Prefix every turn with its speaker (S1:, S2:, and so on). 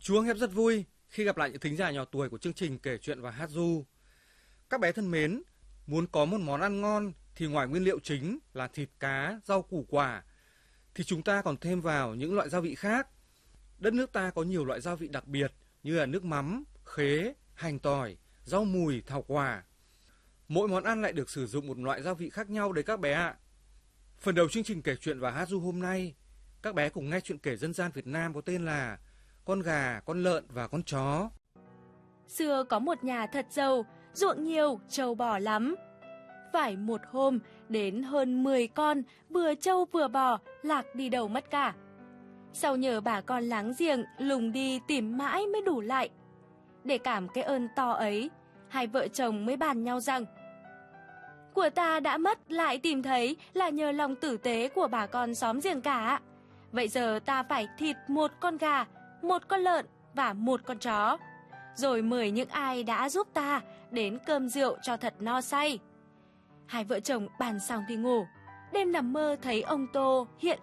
S1: Chú Hép rất vui khi gặp lại những thính giả nhỏ tuổi của chương trình kể chuyện và hát ru. Các bé thân mến, muốn có một món ăn ngon thì ngoài nguyên liệu chính là thịt cá, rau củ quả thì chúng ta còn thêm vào những loại gia vị khác. Đất nước ta có nhiều loại gia vị đặc biệt như là nước mắm, khế, hành tỏi, rau mùi, thảo quả. Mỗi món ăn lại được sử dụng một loại gia vị khác nhau đấy các bé ạ. Phần đầu chương trình kể chuyện và hát ru hôm nay, các bé cùng nghe chuyện kể dân gian Việt Nam có tên là Con gà, con lợn và con chó.
S2: Xưa có một nhà thật giàu, ruộng nhiều, trâu bò lắm. Phải một hôm, đến hơn 10 con, vừa trâu vừa bò, lạc đi đâu mất cả. Sau nhờ bà con láng giềng lùng đi tìm mãi mới đủ lại. Để cảm cái ơn to ấy, hai vợ chồng mới bàn nhau rằng: của ta đã mất lại tìm thấy là nhờ lòng tử tế của bà con xóm giềng cả. Vậy giờ ta phải thịt một con gà, một con lợn và một con chó, rồi mời những ai đã giúp ta đến cơm rượu cho thật no say. Hai vợ chồng bàn xong thì ngủ. Đêm nằm mơ thấy ông Tô hiện